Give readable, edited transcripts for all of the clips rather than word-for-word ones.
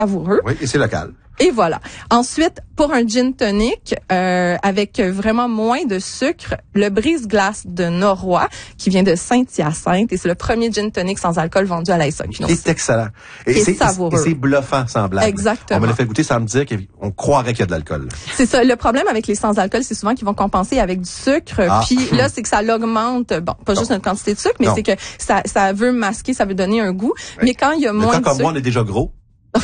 savoureux. Oui, et c'est local. Et voilà. Ensuite, pour un gin tonic avec vraiment moins de sucre, le brise-glace de Noroy, qui vient de Saint-Hyacinthe, et c'est le premier gin tonic sans alcool vendu à la SAQ. C'est excellent. Et c'est savoureux. Et c'est bluffant, sans blague. Exactement. On me l'a fait goûter sans me dire qu'on croirait qu'il y a de l'alcool. C'est ça. Le problème avec les sans-alcool, c'est souvent qu'ils vont compenser avec du sucre. Puis là, c'est que ça l'augmente, pas juste notre quantité de sucre, mais c'est que ça veut masquer, ça veut donner un goût. Oui. Mais quand il y a moins de sucre... comme moi, on est déjà gros.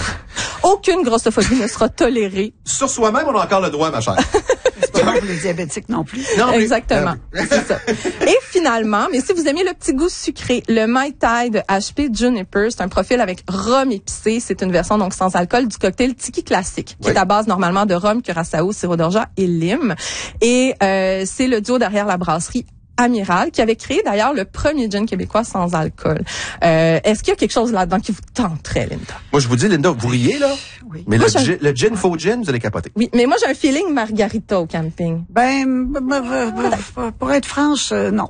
Aucune grossophobie ne sera tolérée. Sur soi-même, on a encore le droit, ma chère. C'est pas pour les diabétiques non plus. Non, exactement. C'est ça. Et finalement, mais si vous aimez le petit goût sucré, le Mai Tai de HP Juniper, c'est un profil avec rhum épicé. C'est une version donc sans alcool du cocktail Tiki classique, qui est à base normalement de rhum, curaçao, sirop d'orgeat et lime. Et c'est le duo derrière la brasserie Amiral, qui avait créé d'ailleurs le premier gin québécois sans alcool. Est-ce qu'il y a quelque chose là-dedans qui vous tenterait, Linda? Moi, je vous dis, Linda, vous riez, là? Oui. Mais le gin, faux gin, vous allez capoter. Oui, mais moi, j'ai un feeling margarita au camping. Pour être franche, non.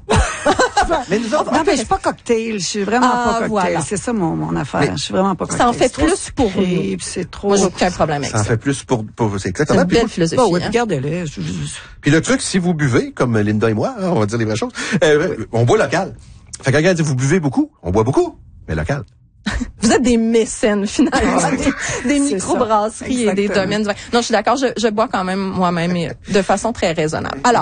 Mais nous autres, non, mais je suis pas cocktail. Je suis vraiment pas cocktail. Voilà. C'est ça mon affaire. Mais je suis vraiment pas cocktail. Ça en fait plus pour nous. C'est trop. Moi, j'ai aucun problème avec ça. Ça en fait plus pour c'est exactement. C'est une belle philosophie. Oui, regardez-les. Puis le truc, si vous buvez, comme Linda et moi, on va dire les vraies choses, on boit local. Fait que quand dit vous buvez beaucoup, on boit beaucoup, mais local. Vous êtes des mécènes, finalement, des microbrasseries et des domaines du vin. Non, je suis d'accord, je bois quand même moi-même de façon très raisonnable. Alors,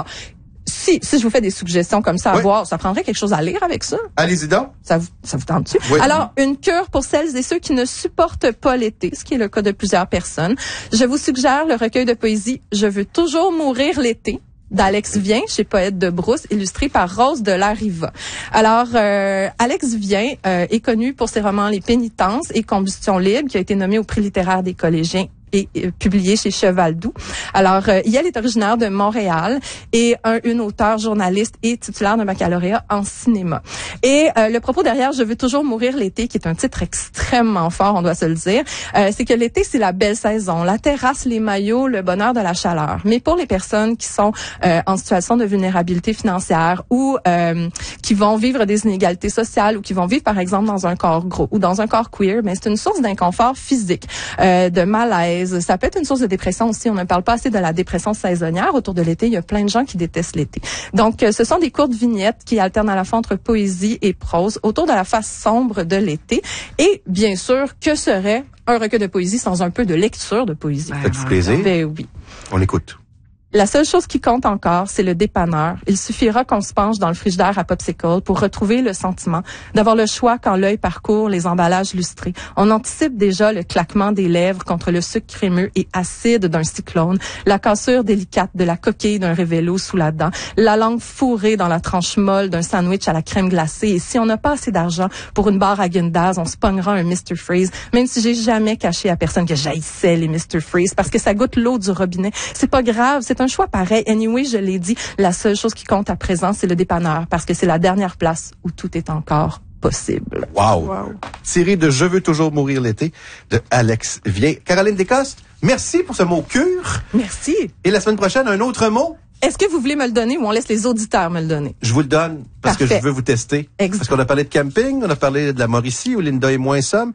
si je vous fais des suggestions comme ça à boire, ça prendrait quelque chose à lire avec ça? Allez-y donc. Ça vous tente-tu? Oui. Alors, une cure pour celles et ceux qui ne supportent pas l'été, ce qui est le cas de plusieurs personnes. Je vous suggère le recueil de poésie « Je veux toujours mourir l'été » d'Alex Vien, chez Poète de Brousse, illustré par Rose de la Riva. Alors, Alex Vien est connu pour ses romans Les Pénitences et Combustion libre, qui a été nommé au prix littéraire des collégiens et publié chez Cheval Doux. Alors, Yael est originaire de Montréal et une auteure, journaliste et titulaire d'un baccalauréat en cinéma. Et le propos derrière « Je veux toujours mourir l'été », qui est un titre extrêmement fort, on doit se le dire, c'est que l'été, c'est la belle saison, la terrasse, les maillots, le bonheur de la chaleur. Mais pour les personnes qui sont en situation de vulnérabilité financière ou qui vont vivre des inégalités sociales ou qui vont vivre, par exemple, dans un corps gros ou dans un corps queer, mais c'est une source d'inconfort physique, de malaise. Ça peut être une source de dépression aussi. On ne parle pas assez de la dépression saisonnière. Autour de l'été, il y a plein de gens qui détestent l'été. Donc, ce sont des courtes vignettes qui alternent à la fois entre poésie et prose autour de la face sombre de l'été. Et bien sûr, que serait un recueil de poésie sans un peu de lecture de poésie? Faites-vous plaisir? Ben oui. On écoute. La seule chose qui compte encore, c'est le dépanneur. Il suffira qu'on se penche dans le frigidaire à popsicle pour retrouver le sentiment d'avoir le choix quand l'œil parcourt les emballages lustrés. On anticipe déjà le claquement des lèvres contre le sucre crémeux et acide d'un cyclone, la cassure délicate de la coquille d'un révélo sous la dent, la langue fourrée dans la tranche molle d'un sandwich à la crème glacée. Et si on n'a pas assez d'argent pour une barre à Gundas, on se pognera un Mr. Freeze, même si j'ai jamais caché à personne que j'haïssais les Mr. Freeze parce que ça goûte l'eau du robinet. C'est pas grave, c'est un choix pareil. Anyway, je l'ai dit, la seule chose qui compte à présent, c'est le dépanneur, parce que c'est la dernière place où tout est encore possible. Wow. Tiré de Je veux toujours mourir l'été de Alex Vien. Caroline Descostes, merci pour ce mot cure. Merci. Et la semaine prochaine, un autre mot? Est-ce que vous voulez me le donner ou on laisse les auditeurs me le donner? Je vous le donne parce que je veux vous tester. Parce qu'on a parlé de camping, on a parlé de la Mauricie où Linda et moi sommes.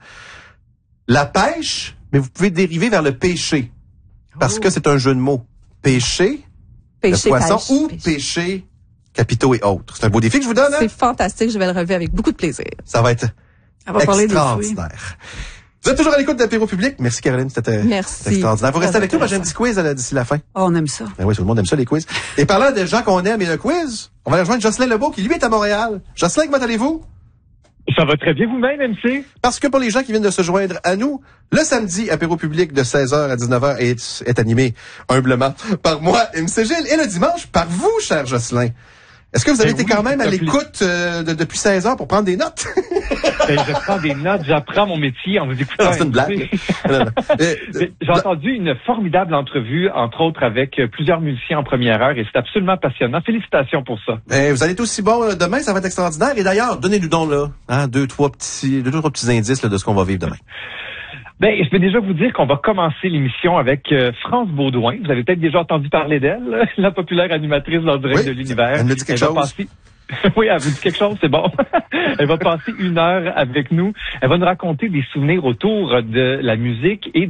La pêche, mais vous pouvez dériver vers le pêcher. Parce que c'est un jeu de mots. Pêcher, le poisson pêche, ou pêcher capitaux et autres. C'est un beau défi que je vous donne. Hein? C'est fantastique. Je vais le relever avec beaucoup de plaisir. Ça va être extraordinaire. Vous êtes toujours à l'écoute d'Apéro Public. Merci Caroline, c'était extraordinaire. Vous restez avec nous, moi j'ai un petit quiz d'ici la fin. Oh, on aime ça. Ben oui, tout le monde aime ça, les quiz. Et parlant des gens qu'on aime et le quiz, on va aller rejoindre Jocelyn Lebeau qui lui est à Montréal. Jocelyn, comment allez-vous? Ça va très bien vous-même, MC? Parce que pour les gens qui viennent de se joindre à nous, le samedi, Apéro Public de 16h à 19h est animé humblement par moi, MC Gilles, et le dimanche par vous, cher Jocelyn. Est-ce que vous avez été quand même à l'écoute depuis 16 heures pour prendre des notes? Je prends des notes, j'apprends mon métier en vous écoutant. C'est une blague. J'ai entendu une formidable entrevue, entre autres avec plusieurs musiciens en première heure, et c'est absolument passionnant. Félicitations pour ça. Vous allez être aussi bon demain, ça va être extraordinaire. Et d'ailleurs, donnez-nous donc là, deux, trois petits indices là, de ce qu'on va vivre demain. Je peux déjà vous dire qu'on va commencer l'émission avec France Baudouin. Vous avez peut-être déjà entendu parler d'elle, la populaire animatrice dans le direct de l'univers. Elle me dit quelque chose. Oui, elle vous dit quelque chose, c'est bon. Elle va passer 1 heure avec nous. Elle va nous raconter des souvenirs autour de la musique et